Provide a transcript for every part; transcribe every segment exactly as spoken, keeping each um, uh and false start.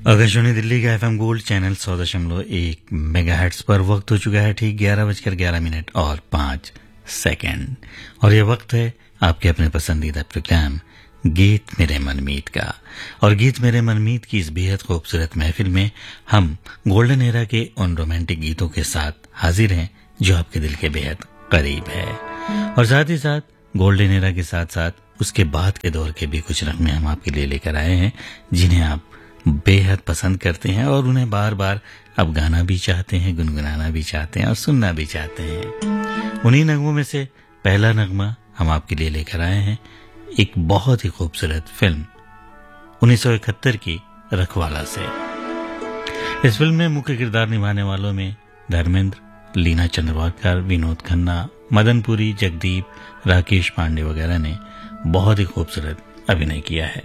आकाशवाणी दिल्ली का FM gold channel सौ दशमलव एक मेगाहर्ट्ज पर वक्त हो चुका है ठीक ग्यारह बजकर ग्यारह मिनट और पाँच सेकंड और यह वक्त है आपके अपने पसंदीदा प्रोग्राम गीत मेरे मनमीत का। और गीत मेरे मनमीत की इस बेहद खूबसूरत महफिल में हम गोल्डन एरा के उन रोमांटिक गीतों के साथ हाजिर हैं जो आपके दिल के बेहद करीब है, और साथ ही साथ गोल्डन एरा के साथ साथ उसके बाद के दौर के भी कुछ नगमे हम आपके लिए लेकर आए हैं जिन्हें आप बेहद पसंद करते हैं और उन्हें बार बार अब गाना भी चाहते हैं, गुनगुनाना भी चाहते हैं और सुनना भी चाहते हैं। उन्हीं नगमों में से पहला नगमा हम आपके लिए लेकर आए हैं एक बहुत ही खूबसूरत फिल्म उन्नीस सौ इकहत्तर की रखवाला से। इस फिल्म में मुख्य किरदार निभाने वालों में धर्मेंद्र, लीना चंद्रवाकर, विनोद खन्ना, मदनपुरी, जगदीप, राकेश पांडे वगैरह ने बहुत ही खूबसूरत अभिनय किया है।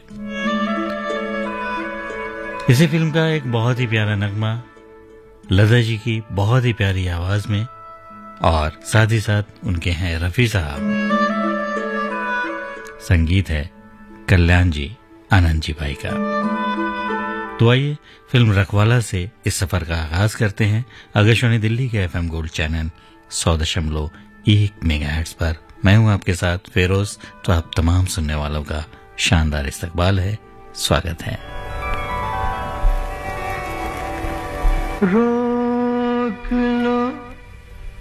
इसी फिल्म का एक बहुत ही प्यारा नगमा लता जी की बहुत ही प्यारी आवाज में, और साथ ही साथ उनके हैं रफी साहब, संगीत है कल्याण जी, आनंद जी भाई का। तो आइए फिल्म रखवाला से इस सफर का आगाज करते हैं आकाशवाणी दिल्ली के एफएम गोल्ड चैनल सौ दशमलव एक मेगाहर्ट्ज पर। मैं हूं आपके साथ फेरोज। तो आप तमाम सुनने वालों का शानदार इस्तकबाल है, स्वागत है। रोक लो